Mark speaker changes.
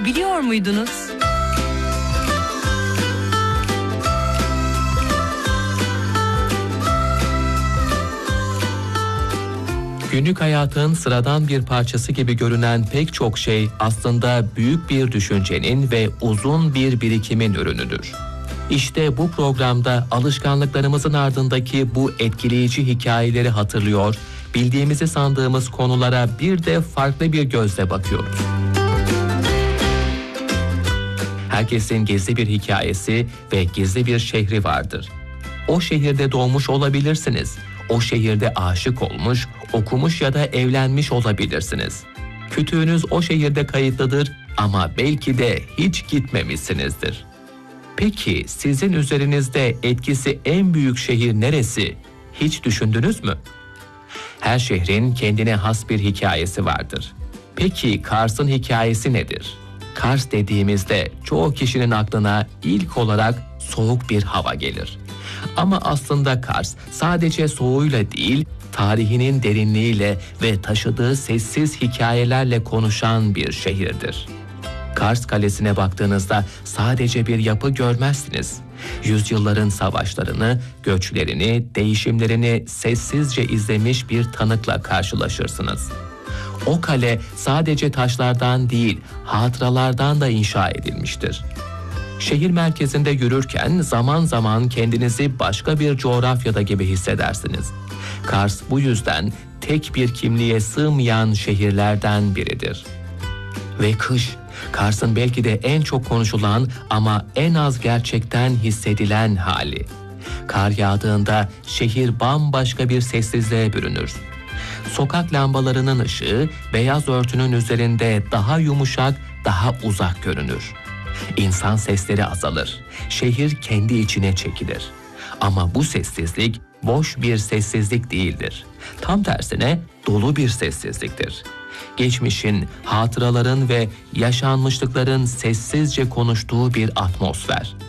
Speaker 1: biliyor muydunuz?
Speaker 2: Günlük hayatın sıradan bir parçası gibi görünen pek çok şey aslında büyük bir düşüncenin ve uzun bir birikimin ürünüdür. İşte bu programda alışkanlıklarımızın ardındaki bu etkileyici hikayeleri hatırlıyor, bildiğimizi sandığımız konulara bir de farklı bir gözle bakıyoruz. Herkesin gizli bir hikayesi ve gizli bir şehri vardır. O şehirde doğmuş olabilirsiniz. O şehirde aşık olmuş, okumuş ya da evlenmiş olabilirsiniz. Kütüğünüz o şehirde kayıtlıdır ama belki de hiç gitmemişsinizdir. Peki sizin üzerinizde etkisi en büyük şehir neresi? Hiç düşündünüz mü? Her şehrin kendine has bir hikayesi vardır. Peki Kars'ın hikayesi nedir? Kars dediğimizde çoğu kişinin aklına ilk olarak soğuk bir hava gelir. Ama aslında Kars sadece soğuğuyla değil, tarihinin derinliğiyle ve taşıdığı sessiz hikayelerle konuşan bir şehirdir. Kars Kalesi'ne baktığınızda sadece bir yapı görmezsiniz. Yüzyılların savaşlarını, göçlerini, değişimlerini sessizce izlemiş bir tanıkla karşılaşırsınız. O kale sadece taşlardan değil, hatıralardan da inşa edilmiştir. Şehir merkezinde yürürken zaman zaman kendinizi başka bir coğrafyada gibi hissedersiniz. Kars bu yüzden tek bir kimliğe sığmayan şehirlerden biridir. Ve kış, Kars'ın belki de en çok konuşulan ama en az gerçekten hissedilen hali. Kar yağdığında şehir bambaşka bir sessizliğe bürünür. Sokak lambalarının ışığı beyaz örtünün üzerinde daha yumuşak, daha uzak görünür. İnsan sesleri azalır. Şehir kendi içine çekilir. Ama bu sessizlik boş bir sessizlik değildir. Tam tersine dolu bir sessizliktir. Geçmişin, hatıraların ve yaşanmışlıkların sessizce konuştuğu bir atmosfer.